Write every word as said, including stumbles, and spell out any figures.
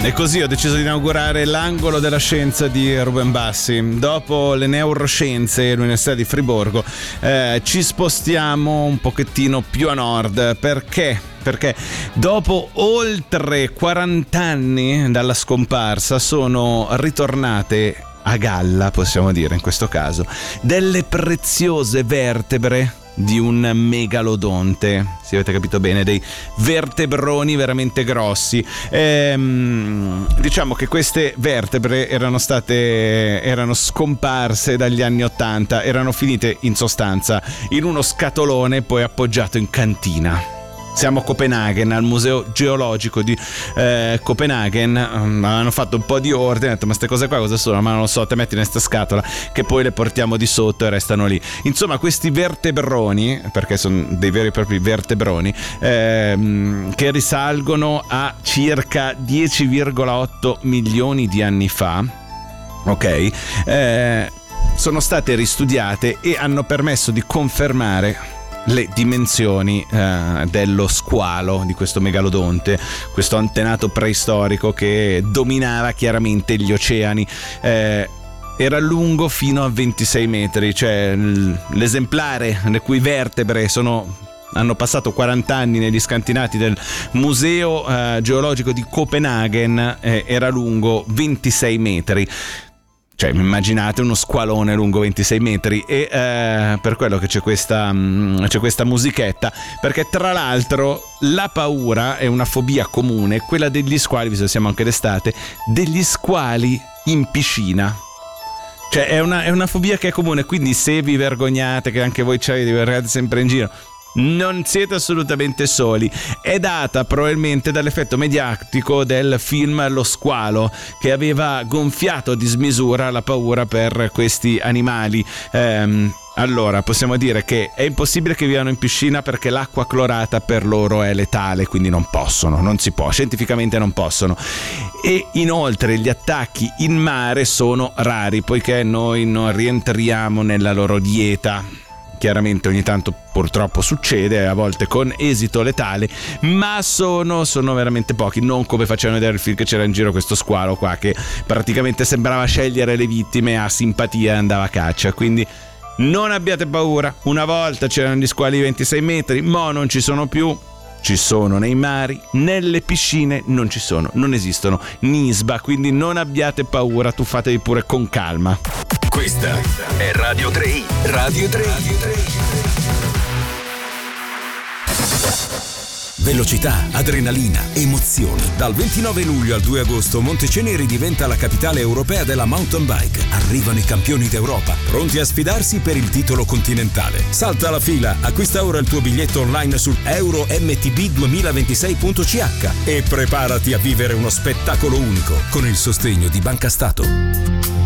E così ho deciso di inaugurare l'angolo della scienza di Ruben Bassi. Dopo le neuroscienze e l'Università di Friburgo eh, ci spostiamo un pochettino più a nord. Perché? Perché dopo oltre quaranta anni dalla scomparsa sono ritornate a galla, possiamo dire in questo caso, delle preziose vertebre di un megalodonte. Se avete capito bene, dei vertebroni veramente grossi. Ehm, diciamo che queste vertebre erano state erano scomparse dagli anni ottanta, erano finite in sostanza in uno scatolone poi appoggiato in cantina. Siamo a Copenaghen, al Museo Geologico di eh, Copenaghen. Um, hanno fatto un po' di ordine, hanno detto: ma queste cose qua cosa sono? Ma non lo so, te metti in questa scatola che poi le portiamo di sotto e restano lì. Insomma, questi vertebroni, perché sono dei veri e propri vertebroni, ehm, che risalgono a circa dieci virgola otto milioni di anni fa, ok? Eh, sono state ristudiate e hanno permesso di confermare le dimensioni eh, dello squalo di questo megalodonte, questo antenato preistorico che dominava chiaramente gli oceani. Eh, era lungo fino a ventisei metri, cioè l'esemplare le cui vertebre sono hanno passato quaranta anni negli scantinati del Museo eh, Geologico di Copenaghen eh, era lungo ventisei metri. Cioè, immaginate uno squalone lungo ventisei metri. E eh, per quello che c'è questa, mh, c'è questa musichetta, perché tra l'altro la paura è una fobia comune, quella degli squali, visto che siamo anche d'estate, degli squali in piscina. Cioè è una, è una fobia che è comune, quindi se vi vergognate, che anche voi c'avete, vi vergognate sempre in giro, non siete assolutamente soli. È data probabilmente dall'effetto mediatico del film Lo Squalo, che aveva gonfiato a dismisura la paura per questi animali. Ehm, allora possiamo dire che è impossibile che vivano in piscina perché l'acqua clorata per loro è letale, quindi non possono, non si può, scientificamente non possono. E inoltre gli attacchi in mare sono rari, poiché noi non rientriamo nella loro dieta. Chiaramente ogni tanto purtroppo succede, a volte con esito letale, ma sono, sono veramente pochi, non come facevano vedere il film che c'era in giro questo squalo qua che praticamente sembrava scegliere le vittime a simpatia e andava a caccia. Quindi non abbiate paura, una volta c'erano gli squali di ventisei metri, mo non ci sono più. Ci sono nei mari, nelle piscine non ci sono, non esistono nisba, quindi non abbiate paura, tuffatevi pure con calma. Questa è Radio tre i. Radio tre i. Velocità, adrenalina, emozioni. Dal ventinove luglio al due agosto Monteceneri diventa la capitale europea della mountain bike. Arrivano i campioni d'Europa, pronti a sfidarsi per il titolo continentale. Salta la fila, acquista ora il tuo biglietto online su euro m t b duemilaventisei punto c h e preparati a vivere uno spettacolo unico con il sostegno di Banca Stato.